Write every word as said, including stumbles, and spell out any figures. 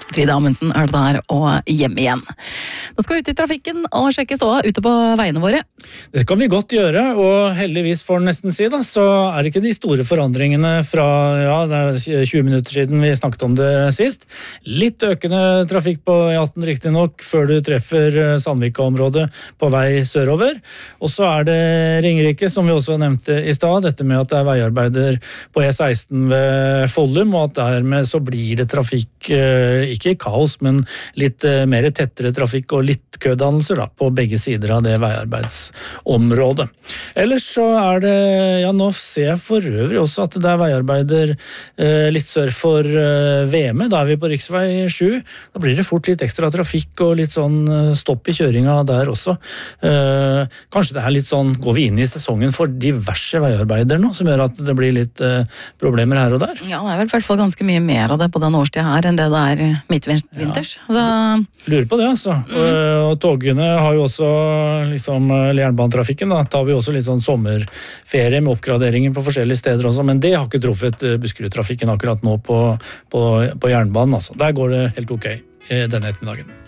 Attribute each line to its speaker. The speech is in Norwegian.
Speaker 1: Frida Amundsen er det der og hjem igjen. Nå skal vi ut i trafikken og sjekke ståa ute på veiene våre.
Speaker 2: Det kan vi godt gjøre, og heldigvis får den nesten si da, så er det ikke de store forandringene fra, ja, det er tjue minutter siden vi snakket om det sist. Litt økende trafikk på E atten riktig nok, før du treffer Sandvika-området på vei sørover. Og så er det Ringerike, som vi også nevnte i stad, dette med at det er veiarbeider på E seksten ved Follum, og at dermed så blir det trafikk, ikke kaos, men litt mer tettere trafikk og litt kødannelser da, på begge sider av det veiarbeidsområdet. Ellers så er det, ja nå ser jeg for øvrig også at det er veiarbeider eh, litt sør for eh, Veme, da er vi på riksvei sju. Da blir det fort litt ekstra trafikk og litt sånn stopp i kjøringa der også. Eh, kanskje det er litt sånn, går vi inn i sesongen for diverse veiarbeider nå, som gjør at det blir litt eh, problemer her og der?
Speaker 1: Ja, det er vel i hvert fall ganske mye mer av det på den årstiden her enn det det er midtvinters. Ja. Altså...
Speaker 2: Lurer på det, altså. Mm. Og togene har jo også, liksom, eller jernbanetrafikken, da, tar vi også litt sånn sommerferie med oppgraderinger på forskjellige steder også, men det har ikke truffet Buskerud-trafikken akkurat nå på, på, på jernbanen, altså. Der går det helt ok denne ettermiddagen.